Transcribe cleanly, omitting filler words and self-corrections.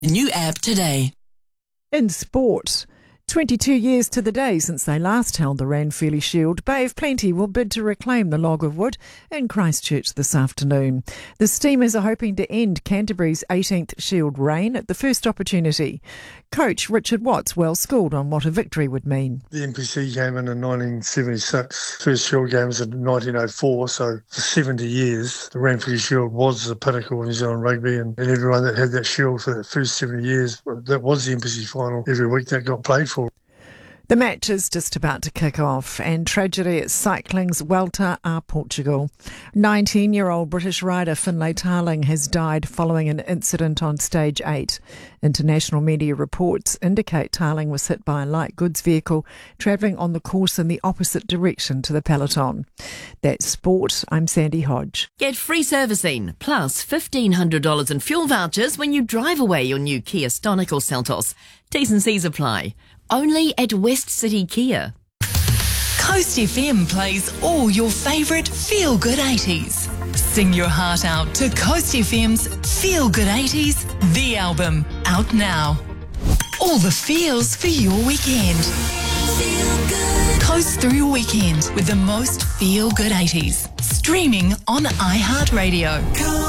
New app today. In sport, 22 years to the day since they last held the Ranfurly Shield, Bay of Plenty will bid to reclaim the log of wood in Christchurch this afternoon. The Steamers are hoping to end Canterbury's 18th Shield reign at the first opportunity. Coach Richard Watts well schooled on what a victory would mean. The NPC came in 1976, first Shield game was in 1904, so for 70 years the Ranfurly Shield was the pinnacle of New Zealand rugby, and everyone that had that Shield for the first 70 years, that was the NPC final every week that got played for. The match is just about to kick off, and tragedy at cycling's Vuelta a Portugal. 19-year-old British rider Finlay Tarling has died following an incident on stage 8. International media reports indicate Tarling was hit by a light goods vehicle travelling on the course in the opposite direction to the peloton. That's sport. I'm Sandy Hodge. Get free servicing plus $1,500 in fuel vouchers when you drive away your new Kia Stonic or Seltos. T's and C's apply. Only at West City Kia. Coast FM plays all your favourite feel-good 80s. Sing your heart out to Coast FM's Feel Good 80s, the album, out now. All the feels for your weekend. Feel good. Coast through your weekend with the most feel-good 80s. Streaming on iHeartRadio.